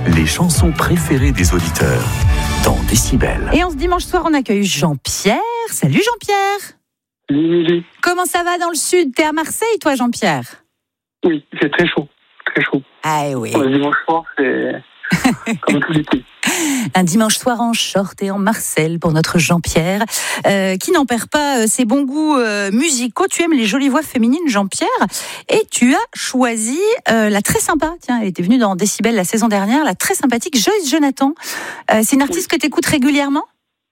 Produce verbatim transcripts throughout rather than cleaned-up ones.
les chansons préférées des auditeurs dans Décibel. Et en ce dimanche soir, on accueille Jean-Pierre. Salut Jean-Pierre. Oui. Comment ça va dans le sud? T'es à Marseille, toi, Jean-Pierre? Oui, c'est très chaud, très chaud. Ah oui. Le dimanche soir, c'est comme tout l'été. Un dimanche soir en short et en Marcel pour notre Jean-Pierre, euh, qui n'en perd pas euh, ses bons goûts euh, musicaux. Tu aimes les jolies voix féminines, Jean-Pierre, et tu as choisi euh, la très sympa, tiens, elle était venue dans Décibel la saison dernière, la très sympathique Joyce Jonathan. Euh, c'est une artiste oui. que tu écoutes régulièrement?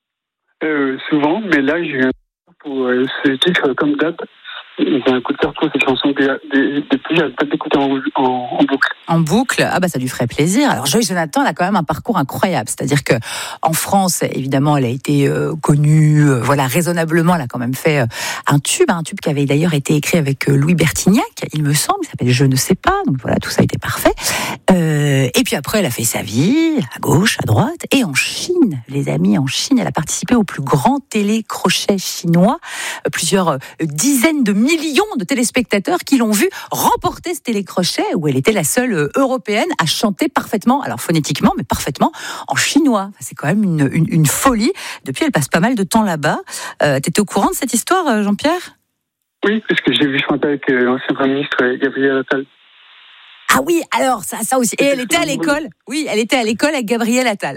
euh, Souvent, mais là, j'ai un pour euh, ce titre, comme d'hab. J'ai un coup de cœur pour cette chanson depuis, j'arrête pas d'écouter en, en, en boucle. En boucle, ah bah ça lui ferait plaisir. Alors Joyce Jonathan, elle a quand même un parcours incroyable. C'est-à-dire que en France, évidemment, elle a été euh, connue, euh, voilà, raisonnablement. Elle a quand même fait euh, un tube, un tube qui avait d'ailleurs été écrit avec euh, Louis Bertignac, il me semble. Il s'appelle Je ne sais pas. Donc voilà, tout ça a été parfait. Euh, et puis après, elle a fait sa vie à gauche, à droite, et en Chine, les amis, en Chine, elle a participé au plus grand télécrochet chinois. Euh, plusieurs euh, dizaines de millions de téléspectateurs qui l'ont vu remporter ce télécrochet où elle était la seule européenne à chanter parfaitement, alors phonétiquement, mais parfaitement en chinois. C'est quand même une, une, une folie. Depuis, elle passe pas mal de temps là-bas. Euh, T'étais au courant de cette histoire, Jean-Pierre? Oui, parce que j'ai vu chanter avec euh, l'ancien Premier ministre Gabriel Attal. Ah oui, alors ça, ça aussi. Et elle était à l'école. Oui, elle était à l'école avec Gabriel Attal.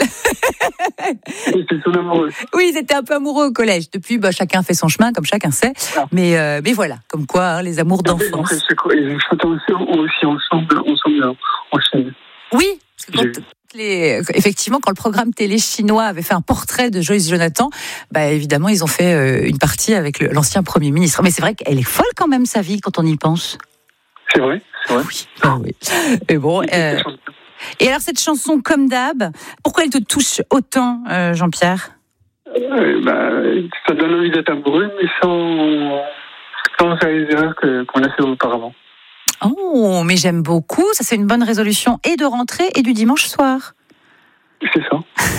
C'était son amoureux. Oui, ils étaient un peu amoureux au collège. Depuis, bah, chacun fait son chemin, comme chacun sait. Ah. Mais, euh, mais voilà, comme quoi, hein, les amours d'enfance. Ils chantaient aussi, aussi ensemble, ensemble en Chine. Oui, parce que quand les, effectivement, quand le programme télé chinois avait fait un portrait de Joyce Jonathan, bah, évidemment, ils ont fait euh, une partie avec le, l'ancien Premier ministre. Mais c'est vrai qu'elle est folle quand même, sa vie, quand on y pense. C'est vrai, c'est vrai. Oui, ah oui. Et bon, euh, et alors cette chanson comme d'hab, pourquoi elle te touche autant, euh, Jean-Pierre? euh, bah, Ça donne envie d'être amoureux, mais sans, sans faire les erreurs que, qu'on a fait auparavant. Oh, mais j'aime beaucoup. Ça, c'est une bonne résolution et de rentrée et du dimanche soir. C'est ça.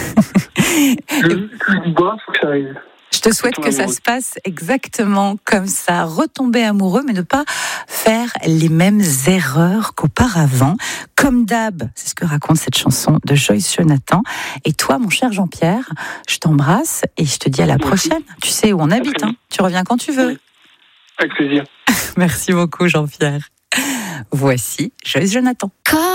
je, je dis bois, il faut que ça arrive. Je te souhaite que ça se passe exactement comme ça, retomber amoureux, mais ne pas faire les mêmes erreurs qu'auparavant. Comme d'hab, c'est ce que raconte cette chanson de Joyce Jonathan. Et toi, mon cher Jean-Pierre, je t'embrasse et je te dis à la prochaine. Tu sais où on habite, hein. Tu reviens quand tu veux. Oui. Avec plaisir. Merci beaucoup, Jean-Pierre. Voici Joyce Jonathan.